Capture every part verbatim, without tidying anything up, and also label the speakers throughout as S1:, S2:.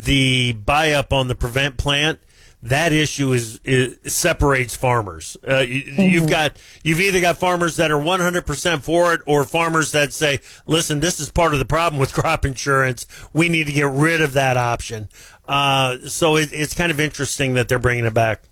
S1: the buy-up on the Prevent plant, that issue is, is separates farmers. Uh, you, mm-hmm. You've got you've either got farmers that are one hundred percent for it, or farmers that say, "Listen, this is part of the problem with crop insurance. We need to get rid of that option." Uh, so it, it's kind of interesting that they're bringing it back.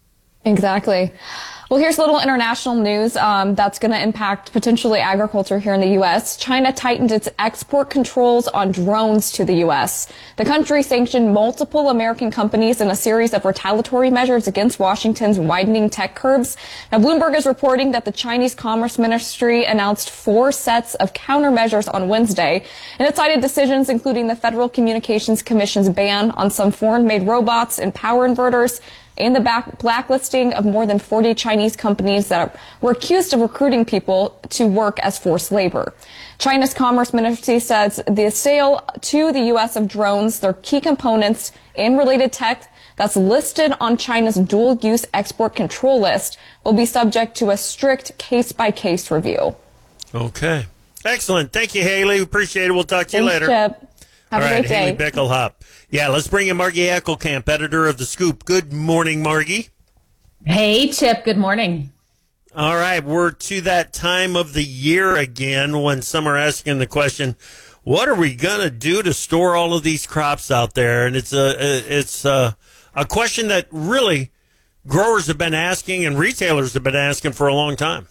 S2: Exactly. Well, here's a little international news um, that's going to impact potentially agriculture here in the U S. China tightened its export controls on drones to the U S. The country sanctioned multiple American companies in a series of retaliatory measures against Washington's widening tech curbs. Now, Bloomberg is reporting that the Chinese Commerce Ministry announced four sets of countermeasures on Wednesday, and it cited decisions including the Federal Communications Commission's ban on some foreign-made robots and power inverters, and the back blacklisting of more than forty Chinese companies that were accused of recruiting people to work as forced labor. China's Commerce Ministry says the sale to the U S of drones, their key components, and related tech that's listed on China's dual-use export control list will be subject to a strict case-by-case review.
S1: Okay. Excellent. Thank you, Haley. We appreciate it. We'll talk to you
S2: Thanks,
S1: later.
S2: Chip. Have
S1: All
S2: a
S1: right,
S2: great day.
S1: Haley Bickelhop. Yeah, let's bring in Margie Eckelkamp, editor of The Scoop. Good morning, Margie.
S3: Hey, Chip. Good morning.
S1: All right, we're to that time of the year again when some are asking the question, what are we going to do to store all of these crops out there? And it's a, it's a, a question that really growers have been asking and retailers have been asking for a long time.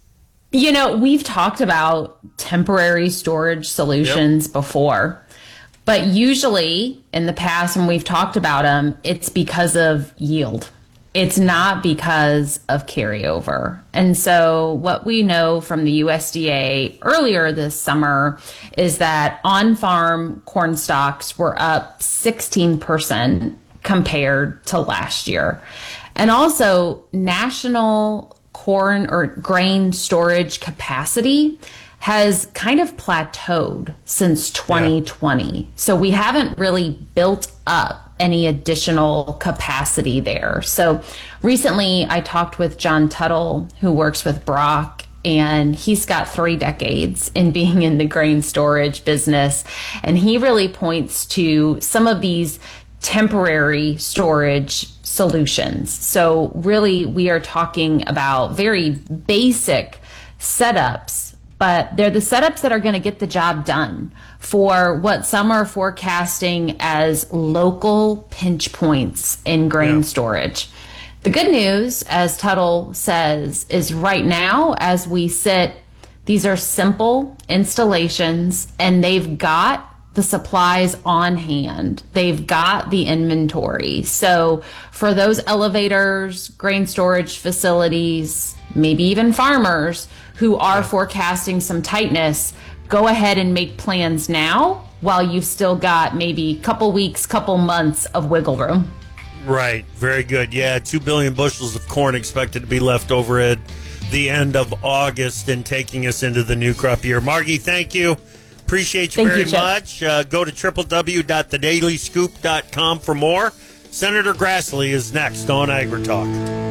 S3: You know, we've talked about temporary storage solutions yep. before. But usually in the past when we've talked about them, it's because of yield. It's not because of carryover. And so what we know from the U S D A earlier this summer is that on-farm corn stocks were up sixteen percent compared to last year. And also national corn or grain storage capacity has kind of plateaued since twenty twenty. Yeah. So we haven't really built up any additional capacity there. So recently I talked with John Tuttle, who works with Brock, and he's got three decades in being in the grain storage business. And he really points to some of these temporary storage solutions. So really we are talking about very basic setups, but they're the setups that are going to get the job done for what some are forecasting as local pinch points in grain yeah. storage. The good news, as Tuttle says, is right now, as we sit, these are simple installations and they've got the supplies on hand. They've got the inventory. So for those elevators, grain storage facilities, maybe even farmers who are forecasting some tightness, go ahead and make plans now while you've still got maybe a couple weeks, couple months of wiggle room.
S1: Right. Very good. Yeah, two billion bushels of corn expected to be left over at the end of August and taking us into the new crop year. Margie, thank you. Appreciate you
S3: thank
S1: very
S3: you,
S1: much. Uh, go to w w w dot the daily scoop dot com for more. Senator Grassley is next on AgriTalk.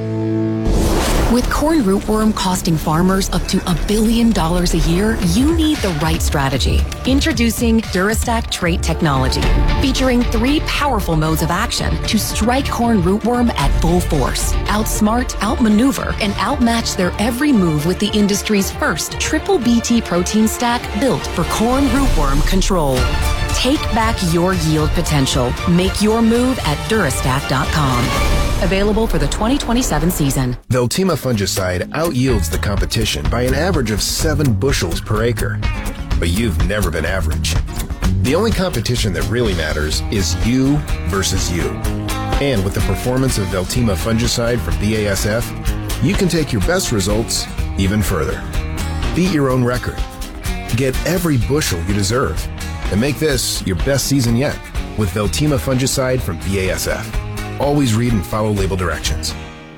S4: With corn rootworm costing farmers up to a billion dollars a year, you need the right strategy. Introducing Durastack Trait Technology, featuring three powerful modes of action to strike corn rootworm at full force, outsmart, outmaneuver, and outmatch their every move with the industry's first triple B T protein stack built for corn rootworm control. Take back your yield potential. Make your move at Durastack dot com. Available for the twenty twenty-seven season.
S5: Veltima fungicide outyields the competition by an average of seven bushels per acre. But you've never been average. The only competition that really matters is you versus you. And with the performance of Veltima fungicide from B A S F, you can take your best results even further. Beat your own record. Get every bushel you deserve. And make this your best season yet with Veltima fungicide from B A S F. Always read and follow label directions.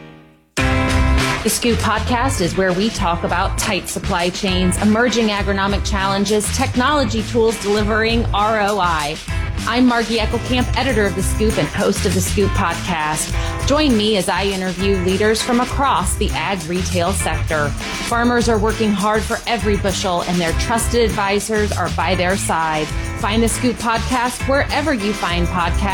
S3: The Scoop podcast is where we talk about tight supply chains, emerging agronomic challenges, technology tools delivering R O I. I'm Margie Eckelkamp, editor of The Scoop and host of The Scoop podcast. Join me as I interview leaders from across the ag retail sector. Farmers are working hard for every bushel, and their trusted advisors are by their side. Find The Scoop podcast wherever you find podcasts.